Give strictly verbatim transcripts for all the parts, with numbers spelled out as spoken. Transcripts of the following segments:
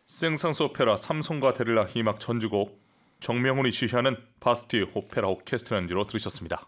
생상스 오페라 삼손과 데릴라 이막 전주곡 정명훈이 지휘하는 바스티 오페라 오케스트라 연주로 들으셨습니다.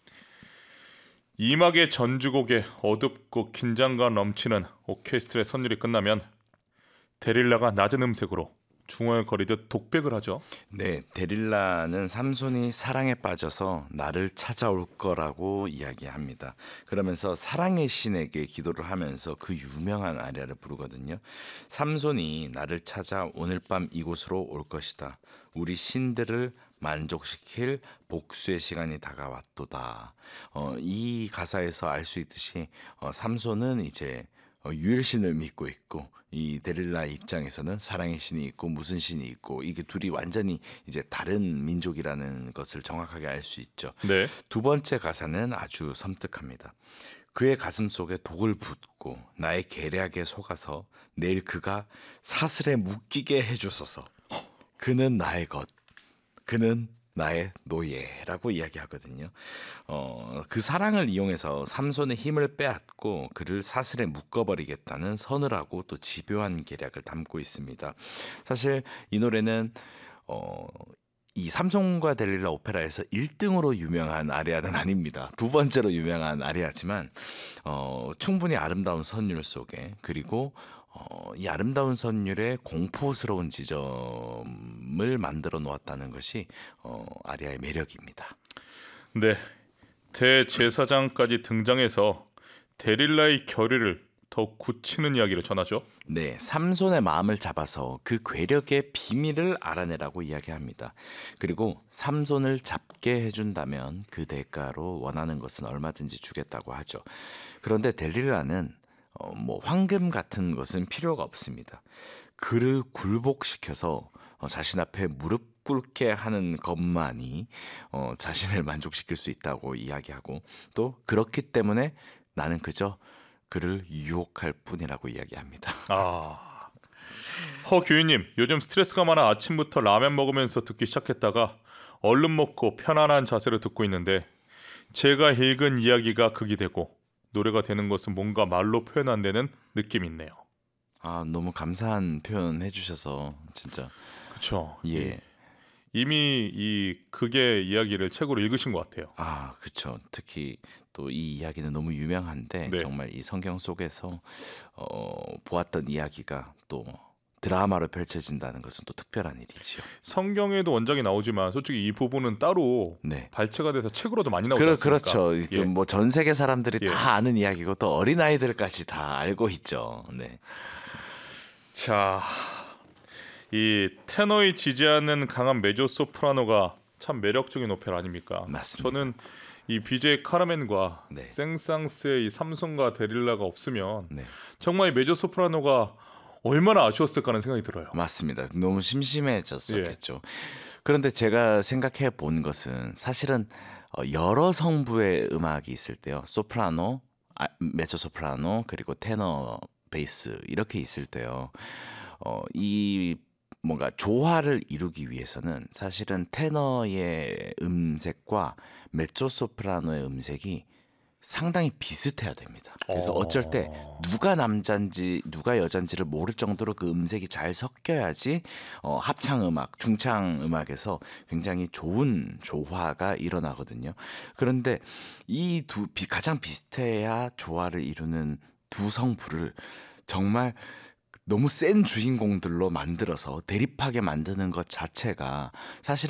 이막의 전주곡에 어둡고 긴장감 넘치는 오케스트라의 선율이 끝나면 데릴라가 낮은 음색으로 중얼거리듯 독백을 하죠. 네, 데릴라는 삼손이 사랑에 빠져서 나를 찾아올 거라고 이야기합니다. 그러면서 사랑의 신에게 기도를 하면서 그 유명한 아리아를 부르거든요. 삼손이 나를 찾아 오늘 밤 이곳으로 올 것이다. 우리 신들을 만족시킬 복수의 시간이 다가왔도다. 어, 이 가사에서 알 수 있듯이 어, 삼손은 이제 어, 유일신을 믿고 있고 이 데릴라 입장에서는 사랑의 신이 있고 무슨 신이 있고 이게 둘이 완전히 이제 다른 민족이라는 것을 정확하게 알 수 있죠. 네. 두 번째 가사는 아주 섬뜩합니다. 그의 가슴 속에 독을 붓고 나의 계략에 속아서 내일 그가 사슬에 묶이게 해주소서. 그는 나의 것, 그는 나의 노예라고 이야기하거든요. 어, 그 사랑을 이용해서 삼손의 힘을 빼앗고 그를 사슬에 묶어버리겠다는 서늘하고 또 집요한 계략을 담고 있습니다. 사실 이 노래는 어, 이 삼손과 데릴라 오페라에서 일 등으로 유명한 아리아는 아닙니다. 두 번째로 유명한 아리아지만 어, 충분히 아름다운 선율 속에 그리고 어, 이 아름다운 선율의 공포스러운 지점을 만들어 놓았다는 것이 어, 아리아의 매력입니다. 네, 대제사장까지 등장해서 데릴라의 결의를 더욱 굳히는 이야기를 전하죠. 네, 삼손의 마음을 잡아서 그 괴력의 비밀을 알아내라고 이야기합니다. 그리고 삼손을 잡게 해준다면 그 대가로 원하는 것은 얼마든지 주겠다고 하죠. 그런데 데릴라는 어, 뭐 황금 같은 것은 필요가 없습니다. 그를 굴복시켜서 어, 자신 앞에 무릎 꿇게 하는 것만이 어, 자신을 만족시킬 수 있다고 이야기하고 또 그렇기 때문에 나는 그저 그를 유혹할 뿐이라고 이야기합니다. 아, 허 교수님, 요즘 스트레스가 많아 아침부터 라면 먹으면서 듣기 시작했다가 얼른 먹고 편안한 자세로 듣고 있는데 제가 읽은 이야기가 극이 되고 노래가 되는 것은 뭔가 말로 표현 안 되는 느낌이 있네요. 아, 너무 감사한 표현 해주셔서 진짜 그렇죠. 예. 이미 이 극의 이야기를 책으로 읽으신 것 같아요. 아, 그렇죠. 특히 또 이 이야기는 너무 유명한데 네. 정말 이 성경 속에서 어, 보았던 이야기가 또 드라마로 펼쳐진다는 것은 또 특별한 일이지요. 성경에도 원작이 나오지만 솔직히 이 부분은 따로 네. 발췌가 돼서 책으로도 많이 나오지 그러, 않습니까? 그렇죠. 예. 뭐 전 세계 사람들이 예. 다 아는 이야기고 또 어린 아이들까지 다 알고 있죠. 네. 자, 이 테너의 지지하는 강한 메조 소프라노가 참 매력적인 오페라 아닙니까? 맞습니다. 저는 이 비제이 카라멘과 네. 생상스의 이 삼손과 데릴라가 없으면 네. 정말 이 메조 소프라노가 얼마나 아쉬웠을까 하는 생각이 들어요. 맞습니다. 너무 심심해졌었겠죠. 그런데 제가 생각해 본 것은 사실은 어, 여러 성부의 음악이 있을 때요. 소프라노, 아, 메조 소프라노 그리고 테너, 베이스 이렇게 있을 때요. 어, 이 뭔가 조화를 이루기 위해서는 사실은 테너의 음색과 메조 소프라노의 음색이 상당히 비슷해야 됩니다. 그래서 어. 어쩔 때 누가 남잔지 누가 여잔지를 모를 정도로 그 음색이 잘 섞여야지 어, 합창 음악, 중창 음악에서 굉장히 좋은 조화가 일어나거든요. 그런데 이 두 가장 비슷해야 조화를 이루는 두 성부를 정말 너무 센 주인공들로 만들어서 대립하게 만드는 것 자체가 사실